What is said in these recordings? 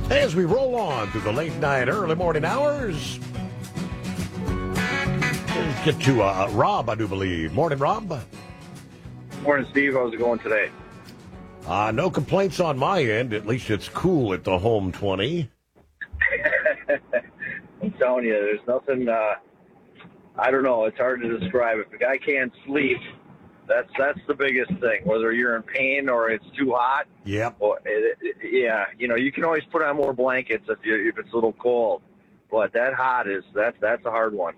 As we roll on through the late night, early morning hours, let's get to Rob, I do believe. Morning, Rob. Morning, Steve. How's it going today? No complaints on my end. At least it's cool at the home 20. I'm telling you, there's nothing. I don't know. It's hard to describe. If a guy can't sleep, that's the biggest thing. Whether you're in pain or it's too hot. Yep. Or yeah, you can always put on more blankets if it's a little cold. But that hot that's a hard one.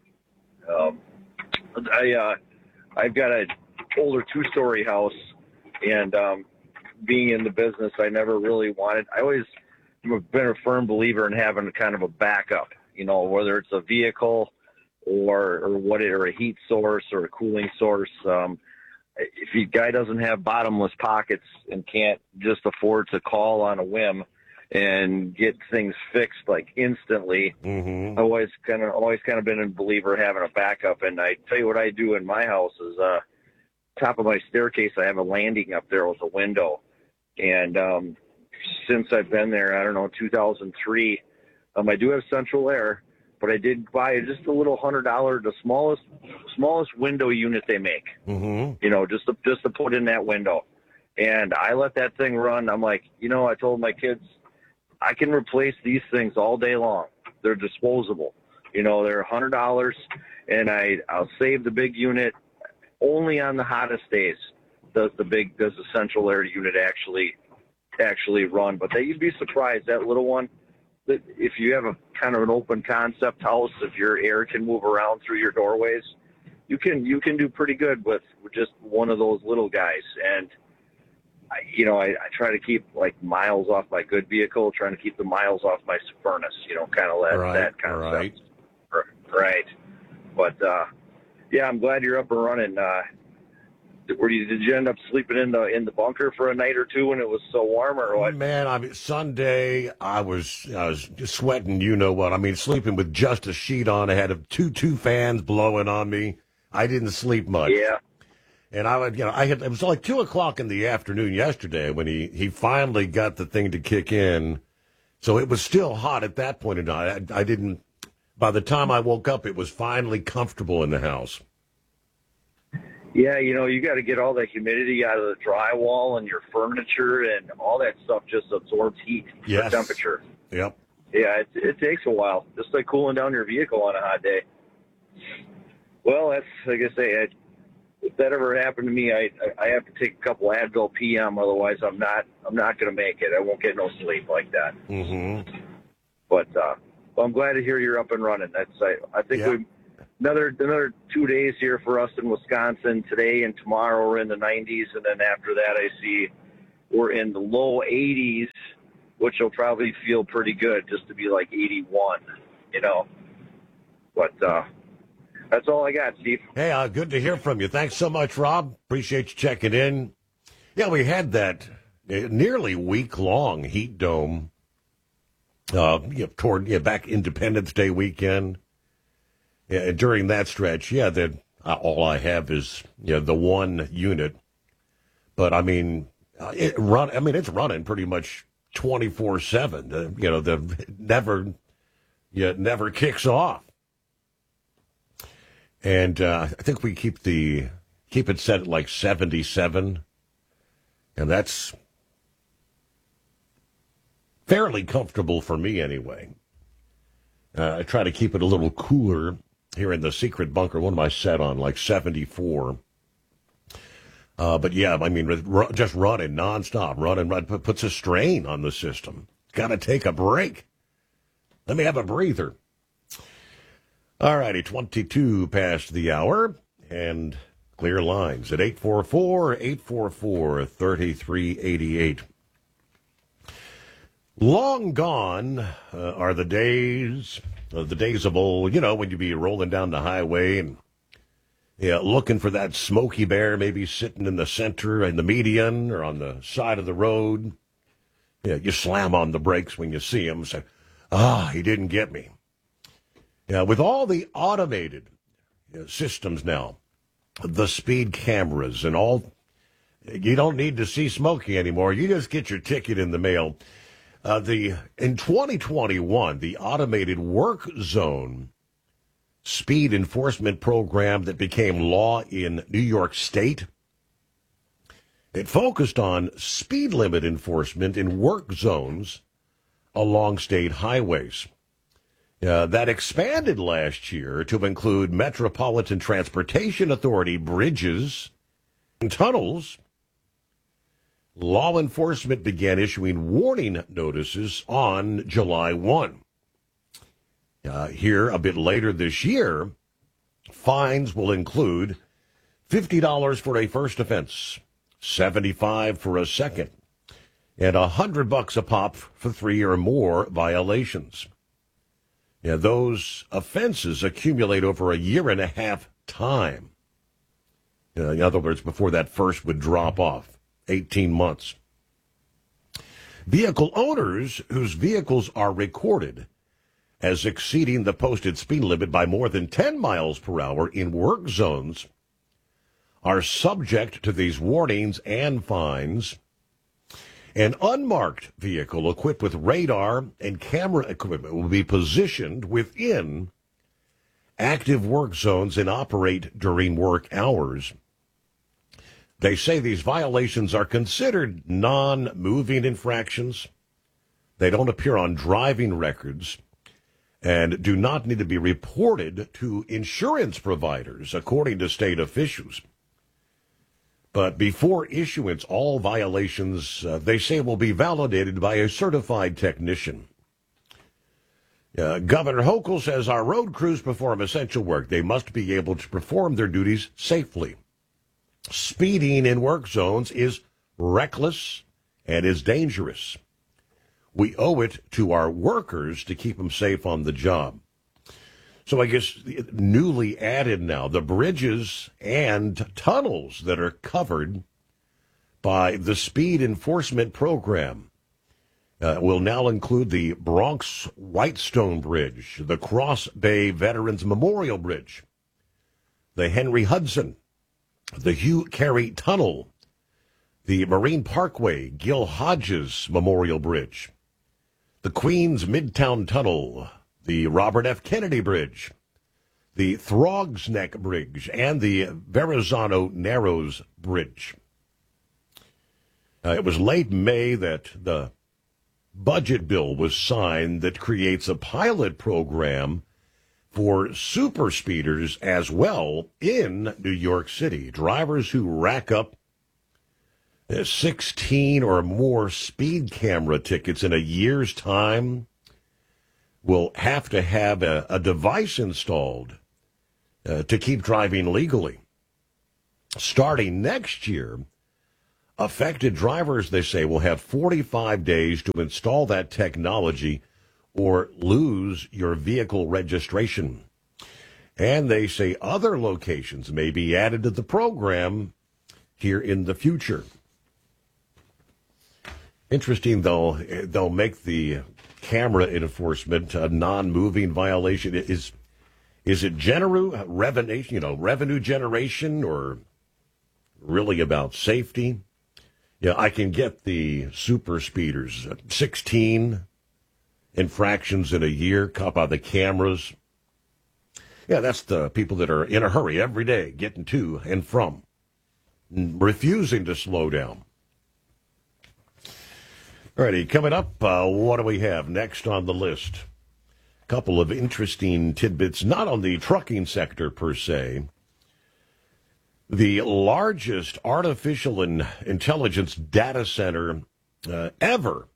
I've got an older 2-story house, and being in the business, I never really wanted. I always have been a firm believer in having kind of a backup. Whether it's a vehicle or a heat source or a cooling source. If a guy doesn't have bottomless pockets and can't just afford to call on a whim and get things fixed like instantly, I've always kind of been a believer of having a backup. And I tell you what I do in my house is top of my staircase, I have a landing up there with a window. And since I've been there, I don't know, 2003, I do have central air, but I did buy just a little $100, the smallest window unit they make. Just to put in that window. And I let that thing run. I'm like, I told my kids, I can replace these things all day long. They're disposable. They're $100, and I'll save the big unit. Only on the hottest days does the central air unit actually run. But you'd be surprised, that little one, that if you have a kind of an open concept house, if your air can move around through your doorways, you can do pretty good with just one of those little guys. And I try to keep like miles off my good vehicle, trying to keep the miles off my furnace, kind of that concept. Right. But yeah, I'm glad you're up and running. Did you end up sleeping in the bunker for a night or two when it was so warm, or what? Man, Sunday I was just sweating. You know what? Sleeping with just a sheet on. I had two fans blowing on me. I didn't sleep much. Yeah. And it was like 2:00 in the afternoon yesterday when he finally got the thing to kick in. So it was still hot at that point in time. I didn't. By the time I woke up, it was finally comfortable in the house. Yeah, you got to get all that humidity out of the drywall and your furniture, and all that stuff just absorbs heat or temperature. Yep. Yeah, it takes a while, just like cooling down your vehicle on a hot day. Well, that's like I say, if that ever happened to me, I have to take a couple Advil PM, otherwise I'm not going to make it. I won't get no sleep like that. But well, I'm glad to hear you're up and running. I think another 2 days here for us in Wisconsin. Today and tomorrow we're in the 90s, and then after that I see we're in the low 80s, which will probably feel pretty good, just to be like 81, But that's all I got, Steve. Hey, good to hear from you. Thanks so much, Rob. Appreciate you checking in. Yeah, we had that nearly week-long heat dome toward back Independence Day weekend. Yeah, during that stretch, all I have is the one unit, but it's running pretty much 24/7. Never kicks off, and I think we keep it set at like 77, and that's fairly comfortable for me anyway. I try to keep it a little cooler here in the secret bunker. What am I set on? Like 74. But yeah, just running nonstop, puts a strain on the system. Got to take a break. Let me have a breather. All righty, 22 past the hour, and clear lines at 844-3388. Long gone are the days of old, when you'd be rolling down the highway and looking for that Smokey Bear, maybe sitting in the center, in the median, or on the side of the road. You slam on the brakes when you see him, say, he didn't get me. With all the automated systems now, the speed cameras and all, you don't need to see Smokey anymore. You just get your ticket in the mail. In 2021, the automated work zone speed enforcement program that became law in New York State, it focused on speed limit enforcement in work zones along state highways. That expanded last year to include Metropolitan Transportation Authority bridges and tunnels. Law enforcement began issuing warning notices on July 1. Here, a bit later this year, fines will include $50 for a first offense, $75 for a second, and $100 a pop for 3 or more violations. Those offenses accumulate over a year and a half time. In other words, before that first would drop off, 18 months. Vehicle owners whose vehicles are recorded as exceeding the posted speed limit by more than 10 miles per hour in work zones are subject to these warnings and fines. An unmarked vehicle equipped with radar and camera equipment will be positioned within active work zones and operate during work hours. They say these violations are considered non-moving infractions. They don't appear on driving records and do not need to be reported to insurance providers, according to state officials. But before issuance, all violations, they say, will be validated by a certified technician. Governor Hochul says our road crews perform essential work. They must be able to perform their duties safely. Speeding in work zones is reckless and is dangerous. We owe it to our workers to keep them safe on the job. So I guess newly added now, the bridges and tunnels that are covered by the speed enforcement program will now include the Bronx Whitestone Bridge, the Cross Bay Veterans Memorial Bridge, the Henry Hudson, the Hugh Carey Tunnel, the Marine Parkway Gil Hodges Memorial Bridge, the Queens Midtown Tunnel, the Robert F. Kennedy Bridge, the Throgs Neck Bridge, and the Verrazano Narrows Bridge. It was late May that the budget bill was signed that creates a pilot program for super speeders as well in New York City. Drivers who rack up 16 or more speed camera tickets in a year's time will have to have a device installed to keep driving legally. Starting next year, affected drivers, they say, will have 45 days to install that technology or lose your vehicle registration. And they say other locations may be added to the program here in the future. Interesting, though, they'll make the camera enforcement a non-moving violation. Is it revenue generation, or really about safety? Yeah, I can get the super speeders, 16 infractions in a year caught by the cameras. Yeah, that's the people that are in a hurry every day, getting to and from, refusing to slow down. All righty, coming up, what do we have next on the list? A couple of interesting tidbits, not on the trucking sector per se. The largest artificial intelligence data center ever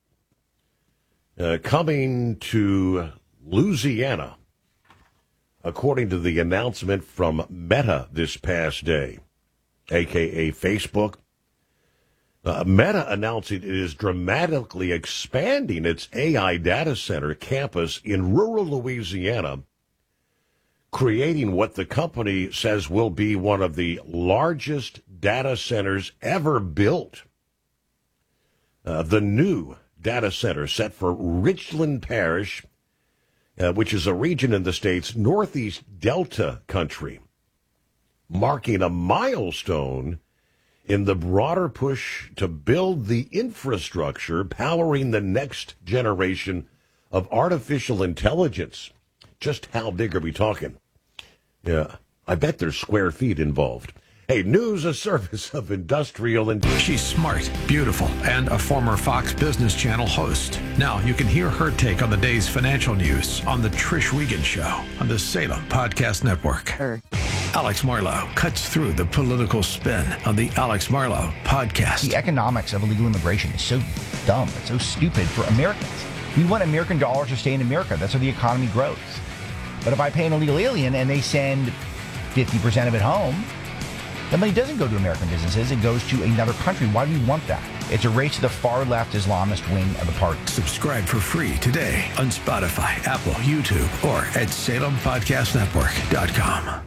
coming to Louisiana, according to the announcement from Meta this past day, a.k.a. Facebook. Meta announced it is dramatically expanding its AI data center campus in rural Louisiana, creating what the company says will be one of the largest data centers ever built. The new data center set for Richland Parish, which is a region in the state's northeast Delta country, marking a milestone in the broader push to build the infrastructure powering the next generation of artificial intelligence. Just how big are we talking? Yeah, I bet there's square feet involved. Hey, news, a service of industrial and... She's smart, beautiful, and a former Fox Business Channel host. Now you can hear her take on the day's financial news on the Trish Wiegand Show on the Salem Podcast Network. Alex Marlow cuts through the political spin on the Alex Marlow Podcast. The economics of illegal immigration is so dumb. It's so stupid for Americans. We want American dollars to stay in America. That's how the economy grows. But if I pay an illegal alien and they send 50% of it home, the money doesn't go to American businesses. It goes to another country. Why do we want that? It's a race to the far-left Islamist wing of the party. Subscribe for free today on Spotify, Apple, YouTube, or at SalemPodcastNetwork.com.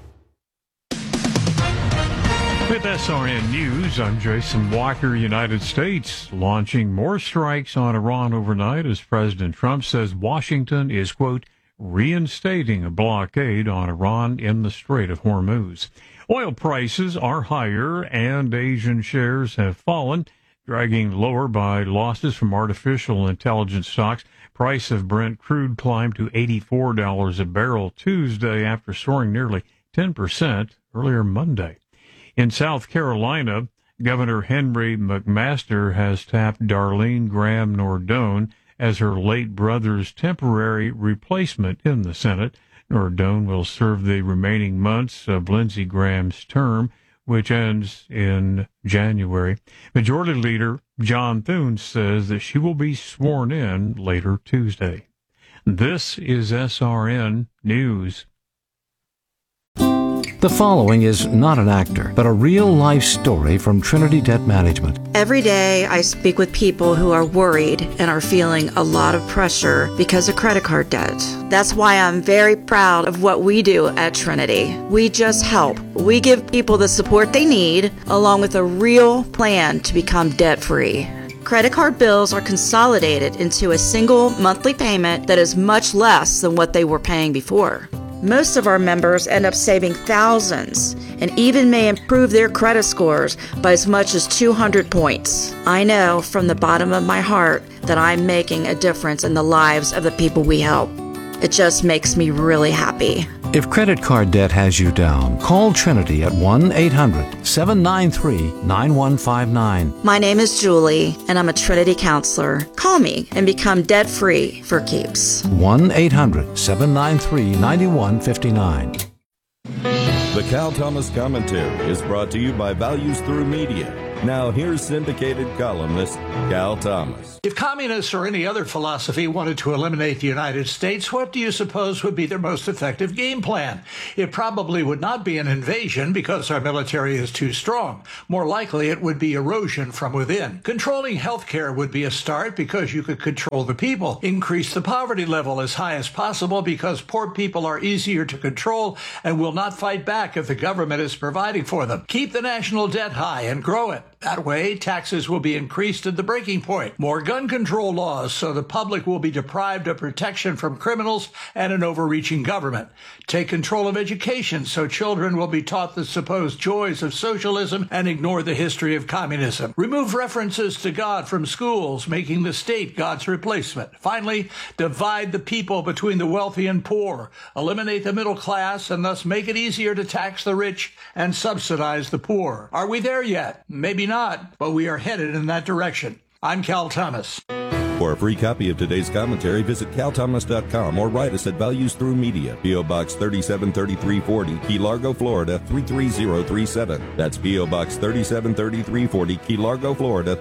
With SRN News, I'm Jason Walker. United States launching more strikes on Iran overnight as President Trump says Washington is, quote, reinstating a blockade on Iran in the Strait of Hormuz. Oil prices are higher and Asian shares have fallen, dragging lower by losses from artificial intelligence stocks. Price of Brent crude climbed to $84 a barrel Tuesday after soaring nearly 10% earlier Monday. In South Carolina, Governor Henry McMaster has tapped Darlene Graham Nordone as her late brother's temporary replacement in the Senate. Nordone will serve the remaining months of Lindsey Graham's term, which ends in January. Majority Leader John Thune says that she will be sworn in later Tuesday. This is SRN News. The following is not an actor, but a real-life story from Trinity Debt Management. Every day I speak with people who are worried and are feeling a lot of pressure because of credit card debt. That's why I'm very proud of what we do at Trinity. We just help. We give people the support they need, along with a real plan to become debt-free. Credit card bills are consolidated into a single monthly payment that is much less than what they were paying before. Most of our members end up saving thousands and even may improve their credit scores by as much as 200 points. I know from the bottom of my heart that I'm making a difference in the lives of the people we help. It just makes me really happy. If credit card debt has you down, call Trinity at 1-800-793-9159. My name is Julie, and I'm a Trinity counselor. Call me and become debt-free for keeps. 1-800-793-9159. The Cal Thomas Commentary is brought to you by Values Through Media. Now here's syndicated columnist Cal Thomas. If communists or any other philosophy wanted to eliminate the United States, what do you suppose would be their most effective game plan? It probably would not be an invasion because our military is too strong. More likely, it would be erosion from within. Controlling healthcare would be a start because you could control the people. Increase the poverty level as high as possible because poor people are easier to control and will not fight back if the government is providing for them. Keep the national debt high and grow it. That way, taxes will be increased at the breaking point. More gun control laws so the public will be deprived of protection from criminals and an overreaching government. Take control of education so children will be taught the supposed joys of socialism and ignore the history of communism. Remove references to God from schools, making the state God's replacement. Finally, divide the people between the wealthy and poor. Eliminate the middle class and thus make it easier to tax the rich and subsidize the poor. Are we there yet? Maybe not, but we are headed in that direction. I'm Cal Thomas. For a free copy of today's commentary, visit calthomas.com or write us at Values Through Media, P.O. Box 373340, Key Largo, Florida 33037. That's P.O. Box 373340, Key Largo, Florida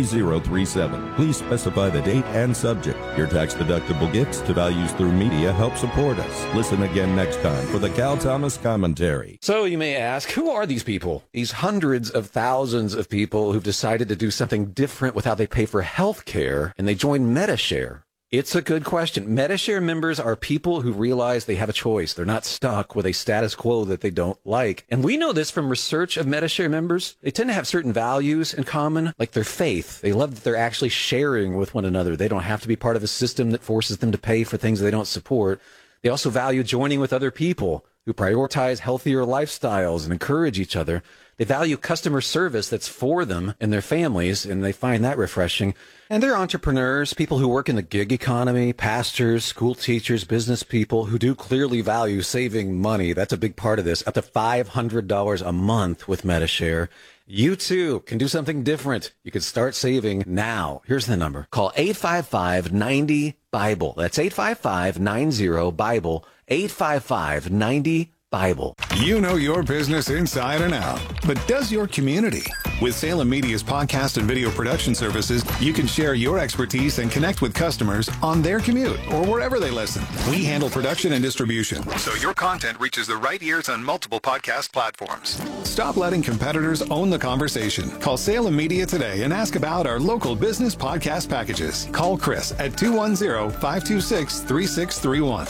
33037. Please specify the date and subject. Your tax-deductible gifts to Values Through Media help support us. Listen again next time for the Cal Thomas Commentary. So you may ask, who are these people? These hundreds of thousands of people who've decided to do something different with how they pay for health care, and they join Medi-Share. It's a good question. Medi-Share members are people who realize they have a choice. They're not stuck with a status quo that they don't like. And we know this from research of Medi-Share members. They tend to have certain values in common, like their faith. They love that they're actually sharing with one another. They don't have to be part of a system that forces them to pay for things they don't support. They also value joining with other people. who prioritize healthier lifestyles and encourage each other. They value customer service that's for them and their families, and they find that refreshing. And they're entrepreneurs, people who work in the gig economy, pastors, school teachers, business people who do clearly value saving money. That's a big part of this. Up to $500 a month with Medi-Share. You too can do something different. You can start saving now. Here's the number. Call 855-90-BIBLE. That's 855-90-BIBLE. 855-90-BIBLE. You know your business inside and out, but does your community? With Salem Media's podcast and video production services, you can share your expertise and connect with customers on their commute or wherever they listen. We handle production and distribution, so your content reaches the right ears on multiple podcast platforms. Stop letting competitors own the conversation. Call Salem Media today and ask about our local business podcast packages. Call Chris at 210-526-3631.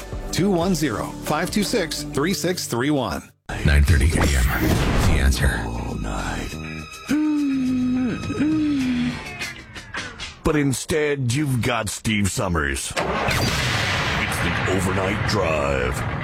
210-526-3631. 9:30 a.m. The Answer. All night. But instead, you've got Steve Summers. It's the Overnight Drive.